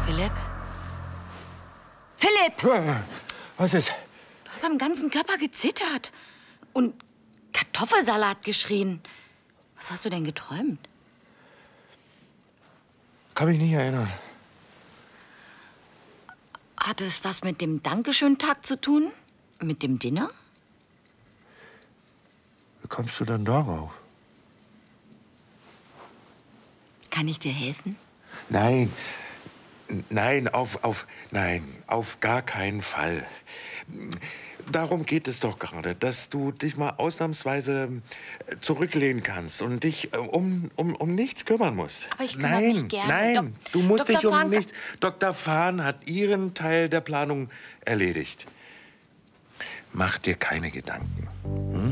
Philipp? Philipp! Was ist? Du hast am ganzen Körper gezittert und Kartoffelsalat geschrien. Was hast du denn geträumt? Kann mich nicht erinnern. Hat es was mit dem Dankeschön-Tag zu tun? Mit dem Dinner? Wie kommst du dann darauf? Kann ich dir helfen? Nein. Nein, nein, auf gar keinen Fall. Darum geht es doch gerade, dass du dich mal ausnahmsweise zurücklehnen kannst und dich um nichts kümmern musst. Aber ich kümmere mich gerne. Nein, du musst dich Dr. um nichts... Dr. Fahn hat ihren Teil der Planung erledigt. Mach dir keine Gedanken. Hm?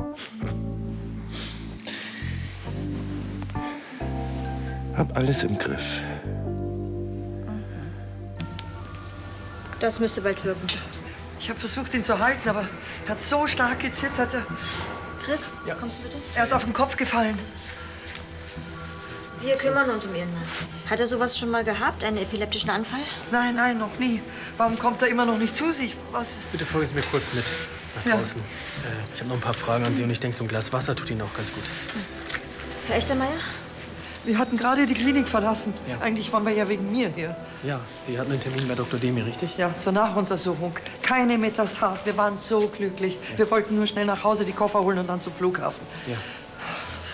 Hab alles im Griff. Das müsste bald wirken. Ich habe versucht, ihn zu halten, aber er hat so stark gezittert. Chris, kommst du bitte? Er ist auf den Kopf gefallen. Wir kümmern uns um Ihren Mann. Hat er sowas schon mal gehabt, einen epileptischen Anfall? Nein, nein, noch nie. Warum kommt er immer noch nicht zu sich? Was? Bitte folgen Sie mir kurz mit nach draußen. Ich habe noch ein paar Fragen an Sie und ich denke, so ein Glas Wasser tut Ihnen auch ganz gut. Herr Echtermeier? Wir hatten gerade die Klinik verlassen. Ja. Eigentlich waren wir ja wegen mir hier. Ja, Sie hatten einen Termin bei Dr. Demi, richtig? Ja, zur Nachuntersuchung. Keine Metastasen. Wir waren so glücklich. Ja. Wir wollten nur schnell nach Hause die Koffer holen und dann zum Flughafen. Ja.